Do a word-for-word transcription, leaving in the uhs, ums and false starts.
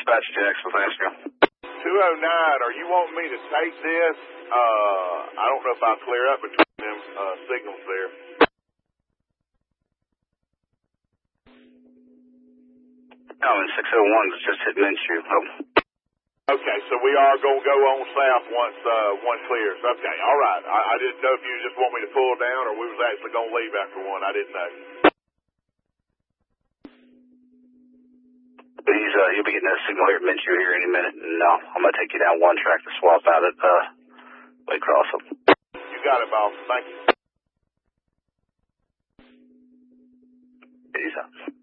Dispatch Jackson, thanks, girl. two oh nine, are you wanting me to take this? Uh, I don't know if I'll clear up between them uh, signals there. No, and six oh one is just hit Minshew. Oh. Okay, so we are going to go on south once uh, one clears. Okay, all right. I, I didn't know if you just want me to pull down or we was actually going to leave after one. I didn't know. He's, uh, you'll be getting a signal here at Minshew here any minute, and uh, I'm going to take you down one track to swap out at uh, Waycross. You got it, boss. Thank you. Peace out.